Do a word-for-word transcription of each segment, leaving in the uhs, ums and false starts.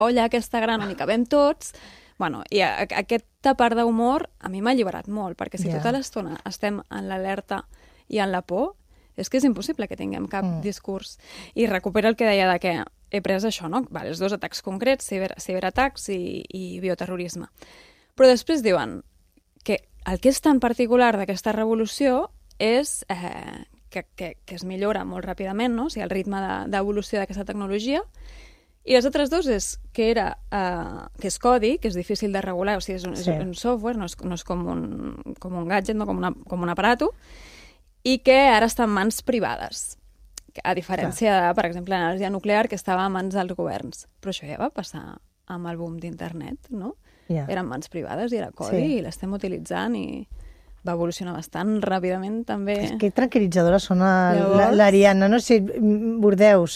olla aquesta gran on hi cabem tots. Bueno, i a, a, aquesta part d'humor a mi m'ha alliberat molt, perquè si yeah. tota l'estona estem en l'alerta i en la por, és que és impossible que tinguem cap mm. discurs. I recupera el que deia de que he pres això, no? Vale, els dos atacs concrets, ciber, ciberatacs i, i bioterrorisme. Però després diuen que el que és tan particular d'aquesta revolució és eh, que, que, que es millora molt ràpidament, no? O sigui, el ritme d'evolució de, d'aquesta tecnologia. I les altres dues és que era eh, que és codi, que és difícil de regular, o sigui, és un, sí. és un software, no és, no és com, un, com un gadget, no? com, una, com un aparato, i que ara està en mans privades, a diferència de, per exemple, l'energia nuclear, que estava en mans dels governs. Però això ja va passar amb el boom d'internet, no? Yeah. Eren mans privades i era codi, sí. i l'estem utilitzant i va evolucionar bastant ràpidament, també. És que tranquil·litzadores són l'Ariadna, no sé, Bordeus.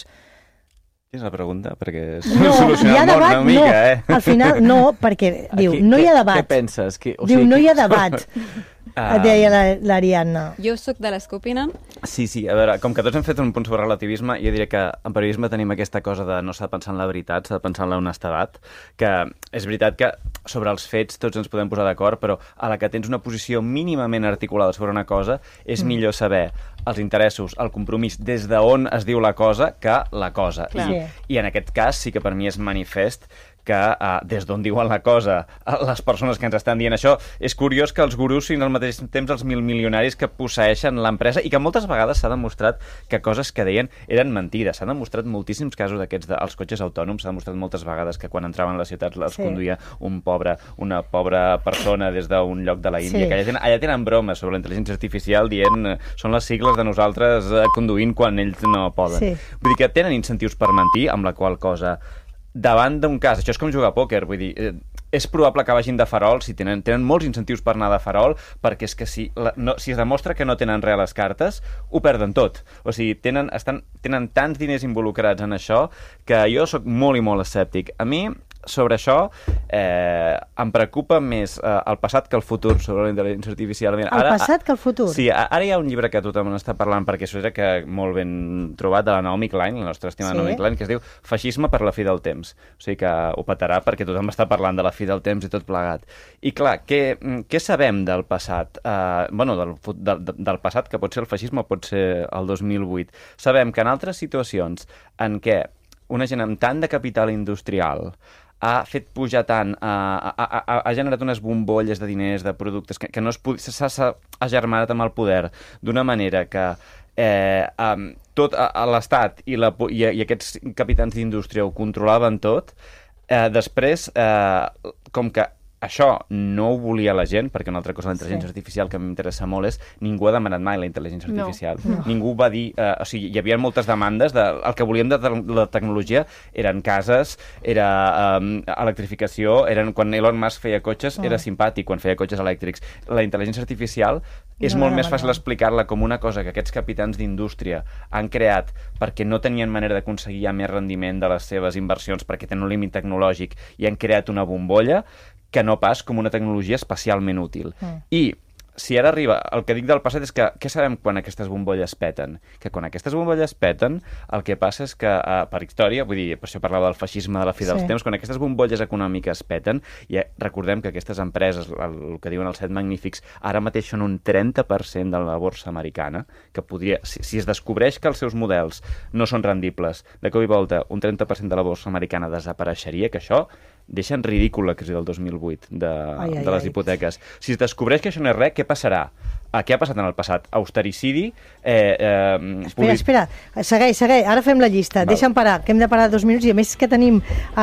És la pregunta, perquè no, solucionar el món una mica, no. eh? Al final, no, perquè diu, Aquí, no hi ha què, debat. Què penses? Que, o diu, sigui, no hi ha que... debat, uh, deia l'Ariadna. Jo sóc de les que opinen. Sí, sí, a veure, com que tots hem fet un punt sobre relativisme, jo diria que en periodisme tenim aquesta cosa de no s'ha de pensar en la veritat, s'ha de pensar en la honestedat, que és veritat que sobre els fets tots ens podem posar d'acord, però a la que tens una posició mínimament articulada sobre una cosa, és mm. millor saber els interessos, el compromís, des d'on es diu la cosa que la cosa. I, sí. I en aquest cas sí que per mi és manifest que uh, des d'on diuen la cosa les persones que ens estan dient això, és curiós que els gurus siguin al mateix temps els mil milionaris que posseeixen l'empresa i que moltes vegades s'ha demostrat que coses que deien eren mentides. S'han demostrat moltíssims casos d'aquests dels cotxes autònoms, s'ha demostrat moltes vegades que quan entraven a les ciutats els sí. conduïa un pobre, una pobra persona des d'un lloc de la Índia, sí. que allà tenen, allà tenen bromes sobre la intel·ligència artificial dient uh, són les sigles de nosaltres uh, conduint quan ells no poden. Sí. Vull dir que tenen incentius per mentir, amb la qual cosa davant d'un cas, això és com jugar a pòquer, vull dir, eh, és probable que vagin de farol, si tenen, tenen molts incentius per anar de farol, perquè és que si, la, no, si es demostra que no tenen res a les cartes, ho perden tot. O sigui, tenen, estan, tenen tants diners involucrats en això que jo sóc molt i molt escèptic. A mi, sobre això, eh, em preocupa més eh, el passat que el futur sobre la intel·ligència artificial. Mira, el ara, passat que el futur? Sí, ara hi ha un llibre que tothom n'està parlant, perquè això era que molt ben trobat de la Naomi Klein, la nostra estimada sí. Naomi Klein, que es diu Feixisme per la fi del temps. O sigui que ho petarà perquè tothom està parlant de la fi del temps i tot plegat. I clar, què, què sabem del passat? Eh, bueno, del, del, del passat, que pot ser el feixisme o pot ser el dos mil vuit. Sabem que en altres situacions en què una gent amb tant de capital industrial ha fet pujar tant, ha, ha, ha, ha generat unes bombolles de diners, de productes, que, que no s'ha agermanat amb el poder d'una manera que eh, um, tot a, a l'Estat i, la, i, i aquests capitans d'indústria ho controlaven tot, eh, després, eh, com que això no ho volia la gent, perquè una altra cosa de la intel·ligència sí. artificial que m'interessa molt és ningú ha demanat mai la intel·ligència artificial. No, no. Ningú va dir... Eh, o sigui, hi havia moltes demandes. De, el que volíem de la tecnologia eren cases, era eh, electrificació, eren, quan Elon Musk feia cotxes, oh. era simpàtic quan feia cotxes elèctrics. La intel·ligència artificial és no, molt no, més fàcil no. explicar-la com una cosa que aquests capitans d'indústria han creat perquè no tenien manera d'aconseguir ja més rendiment de les seves inversions, perquè tenen un límit tecnològic i han creat una bombolla, que no pas com una tecnologia especialment útil. Mm. I si ara arriba... El que dic del passat és que què sabem quan aquestes bombolles peten? Que quan aquestes bombolles peten, el que passa és que, eh, per història, vull dir, per això parlava del feixisme de la fi sí. dels temps, quan aquestes bombolles econòmiques peten, i recordem que aquestes empreses, el, el que diuen els set magnífics, ara mateix són un trenta per cent de la borsa americana, que podria... Si, si es descobreix que els seus models no són rendibles, de cop i volta un trenta per cent de la borsa americana desapareixeria, que això deixa en ridícul la crisi del dos mil vuit de, ai, ai, de les ai. hipoteques. Si es descobreix que això no és res, què passarà? Ah, què ha passat en el passat? Austericidi? Eh, eh, espera, polit... espera, segueix, segueix, ara fem la llista. Val. Deixa'm parar, que hem de parar dos minuts, i a més que tenim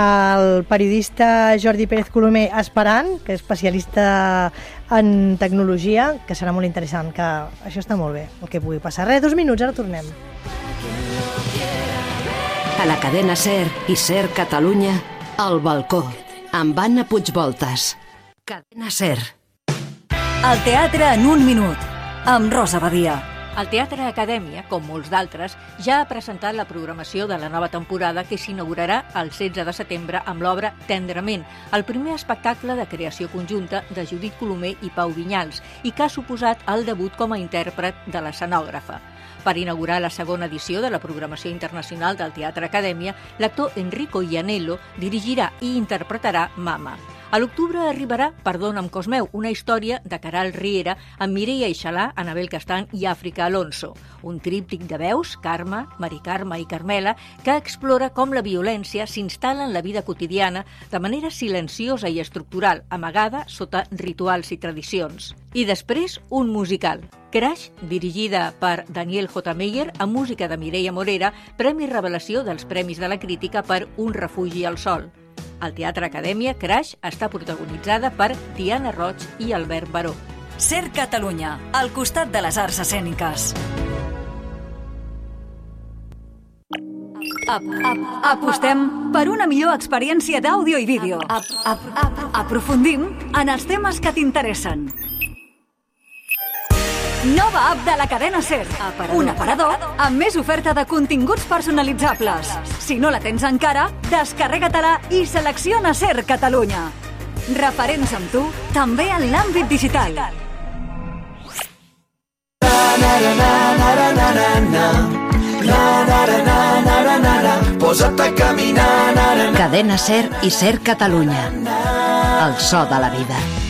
el periodista Jordi Pérez Colomer esperant, que és especialista en tecnologia, que serà molt interessant, que això està molt bé, el que pugui passar. Res, dos minuts, ara tornem. A la cadena SER i SER Catalunya, El balcó, amb Anna Puigvoltas. Cadena SER. El teatre en un minut, amb Rosa Badia. El Teatre Acadèmia, com molts d'altres, ja ha presentat la programació de la nova temporada que s'inaugurarà el setze de setembre amb l'obra Tendrament, el primer espectacle de creació conjunta de Judit Colomer i Pau Vinyals i que ha suposat el debut com a intèrpret de l'escenògrafa. Per inaugurar la segona edició de la programació internacional del Teatre Acadèmia, l'actor Enrico Iannello dirigirà i interpretarà Mama. A l'octubre arribarà Perdona'm cos meu, una història de Caral Riera amb Mireia Ixalà, Anabel Castan i Àfrica Alonso. Un tríptic de veus, Carme, Mari Carme i Carmela, que explora com la violència s'instal·la en la vida quotidiana de manera silenciosa i estructural, amagada sota rituals i tradicions. I després, un musical. Crash, dirigida per Daniel J. Meyer, amb música de Mireia Morera, Premi Revelació dels Premis de la Crítica per Un refugi al sol. Al Teatre Acadèmia, Crash està protagonitzada per Diana Roig i Albert Baró. Ser Catalunya, al costat de les arts escèniques. Ap, ap, apostem per una millor experiència d'àudio i vídeo. Ap, ap, ap, aprofundim en els temes que t'interessen. Nova app de la cadena SER. Un aparador amb més oferta de continguts personalitzables. Si no la tens encara, descarrega-te-la i selecciona SER Catalunya. Referents amb tu, també en l'àmbit digital. Posa't a caminar. Cadena SER i SER Catalunya. El so de la vida.